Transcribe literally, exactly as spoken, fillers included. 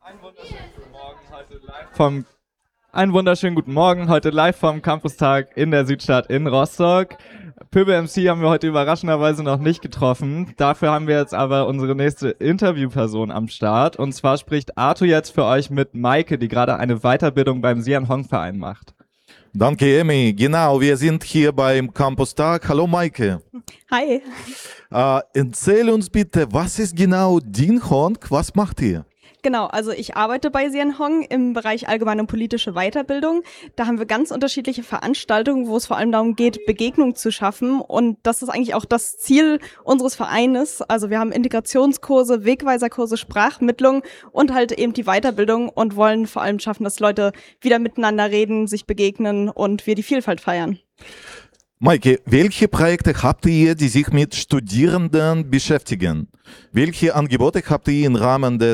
Einen wunderschönen guten Morgen, heute live vom Einen wunderschönen guten Morgen, heute live vom Campustag in der Südstadt in Rostock. Pöbel M C haben wir heute überraschenderweise noch nicht getroffen. Dafür haben wir jetzt aber unsere nächste Interviewperson am Start. Und zwar spricht Arthur jetzt für euch mit Maike, die gerade eine Weiterbildung beim Sian Hong Verein macht. Danke, Emmy. Genau, wir sind hier beim Campustag. Hallo, Maike. Hi. Äh, erzähl uns bitte, was ist genau Din Hong? Was macht ihr? Genau, also ich arbeite bei Sian Hong im Bereich allgemeine politische Weiterbildung. Da haben wir ganz unterschiedliche Veranstaltungen, wo es vor allem darum geht, Begegnung zu schaffen. Und das ist eigentlich auch das Ziel unseres Vereines. Also wir haben Integrationskurse, Wegweiserkurse, Sprachmittlung und halt eben die Weiterbildung und wollen vor allem schaffen, dass Leute wieder miteinander reden, sich begegnen und wir die Vielfalt feiern. Maike, welche Projekte habt ihr, die sich mit Studierenden beschäftigen? Welche Angebote habt ihr im Rahmen des